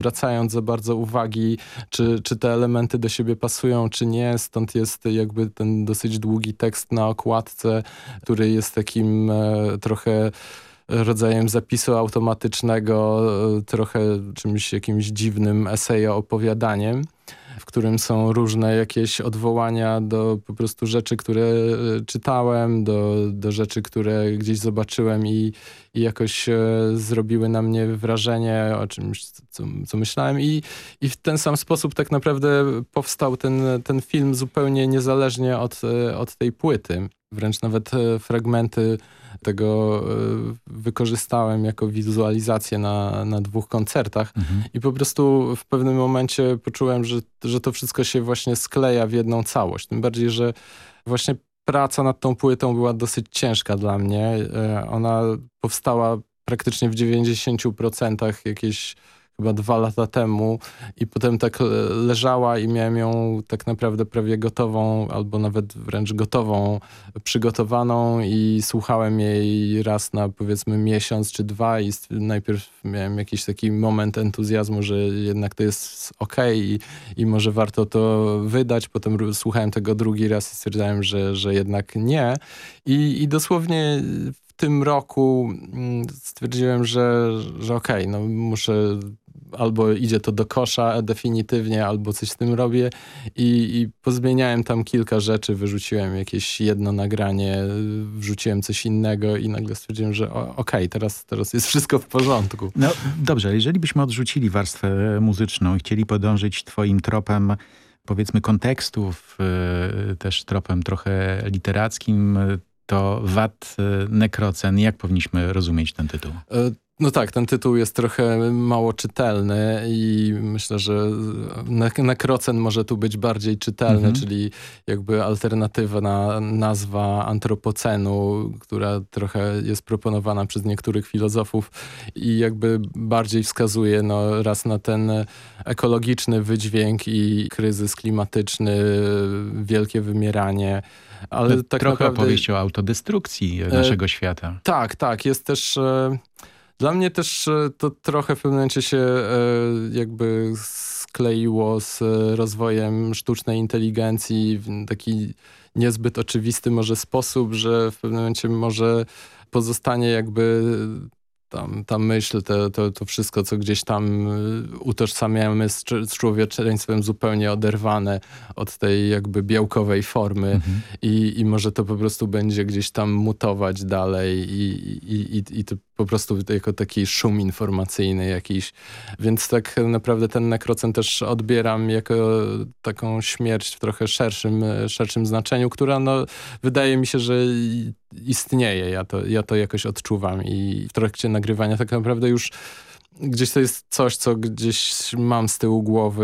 zwracając za bardzo uwagi, czy te elementy do siebie pasują, czy nie. Stąd jest jakby ten dosyć długi tekst na okładce, który jest takim trochę rodzajem zapisu automatycznego, trochę czymś jakimś dziwnym esejo-opowiadaniem, w którym są różne jakieś odwołania do po prostu rzeczy, które czytałem, do rzeczy, które gdzieś zobaczyłem i jakoś zrobiły na mnie wrażenie o czymś, co myślałem. I w ten sam sposób tak naprawdę powstał ten film zupełnie niezależnie od tej płyty. Wręcz nawet fragmenty tego wykorzystałem jako wizualizację na 2 koncertach i po prostu w pewnym momencie poczułem, że to wszystko się właśnie skleja w jedną całość. Tym bardziej, że właśnie praca nad tą płytą była dosyć ciężka dla mnie. Ona powstała praktycznie w 90% jakieś chyba 2 lata temu i potem tak leżała i miałem ją tak naprawdę prawie gotową, albo nawet wręcz gotową, przygotowaną i słuchałem jej raz na powiedzmy miesiąc czy 2 i najpierw miałem jakiś taki moment entuzjazmu, że jednak to jest okej i może warto to wydać. Potem słuchałem tego drugi raz i stwierdzałem, że jednak nie. I dosłownie w tym roku stwierdziłem, że okej, no muszę, albo idzie to do kosza definitywnie, albo coś z tym robię i pozmieniałem tam kilka rzeczy, wyrzuciłem jakieś jedno nagranie, wrzuciłem coś innego i nagle stwierdziłem, że okej, teraz jest wszystko w porządku. No dobrze, jeżeli byśmy odrzucili warstwę muzyczną i chcieli podążyć twoim tropem, powiedzmy kontekstów, też tropem trochę literackim, to Wat Nekrocen. Jak powinniśmy rozumieć ten tytuł? No tak, ten tytuł jest trochę mało czytelny i myślę, że Nekrocen może tu być bardziej czytelny, czyli jakby alternatywna nazwa antropocenu, która trochę jest proponowana przez niektórych filozofów i jakby bardziej wskazuje raz na ten ekologiczny wydźwięk i kryzys klimatyczny, wielkie wymieranie. Ale no, tak trochę naprawdę opowieść o autodestrukcji naszego świata. Tak. Jest też... Dla mnie też to trochę w pewnym momencie się jakby skleiło z rozwojem sztucznej inteligencji w taki niezbyt oczywisty może sposób, że w pewnym momencie może pozostanie jakby ta myśl, to wszystko, co gdzieś tam utożsamiamy z człowieczeństwem zupełnie oderwane od tej jakby białkowej formy i może to po prostu będzie gdzieś tam mutować dalej i to po prostu jako taki szum informacyjny jakiś. Więc tak naprawdę ten Nekrocen też odbieram jako taką śmierć w trochę szerszym znaczeniu, która wydaje mi się, że istnieje. Ja to jakoś odczuwam i w trakcie nagrywania tak naprawdę już gdzieś to jest coś, co gdzieś mam z tyłu głowy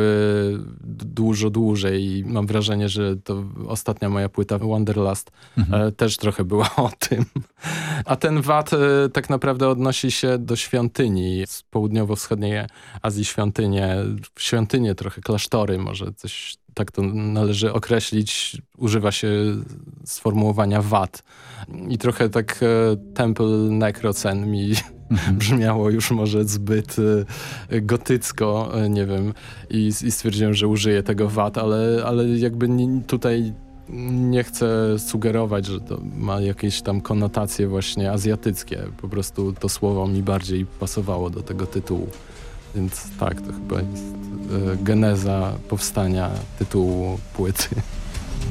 dużo dłużej i mam wrażenie, że to ostatnia moja płyta Wanderlust też trochę była o tym. A ten Wat tak naprawdę odnosi się do świątyni z południowo-wschodniej Azji, świątynie trochę, klasztory, może coś tak to należy określić. Używa się sformułowania Wat. I trochę tak Temple Nekrocen mi brzmiało już może zbyt gotycko, nie wiem, i stwierdziłem, że użyję tego Wat, ale jakby tutaj nie chcę sugerować, że to ma jakieś tam konotacje właśnie azjatyckie. Po prostu to słowo mi bardziej pasowało do tego tytułu. Więc tak, to chyba jest geneza powstania tytułu płyty.